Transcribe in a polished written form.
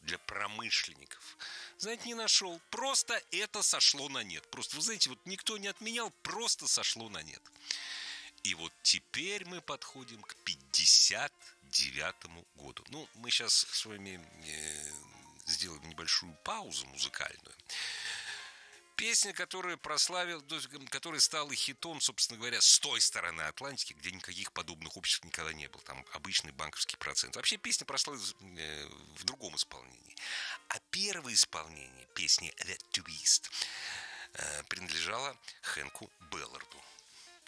для промышленников. Знаете, не нашел. Просто это сошло на нет. Просто, вы знаете, вот никто не отменял, просто сошло на нет. И вот теперь мы подходим к 59-му году. Ну, мы сейчас с вами сделаем небольшую паузу музыкальную. Песня, которая которая стала хитом, собственно говоря, с той стороны Атлантики, где никаких подобных обществ никогда не было. Там обычный банковский процент. Вообще песня прославилась в другом исполнении. А первое исполнение песни «The Twist» принадлежало Хэнку Белларду.